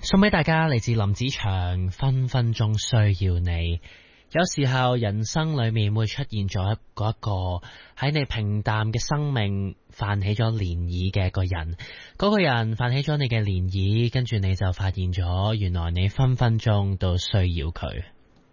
送俾大家嚟自林子祥，分分鐘需要你。有時候人生裏面會出現咗嗰一個喺你平淡嘅生命泛起咗漣漪嘅一個人，嗰個人泛起咗你嘅漣漪，跟住你就發現咗原來你分分鐘都需要佢。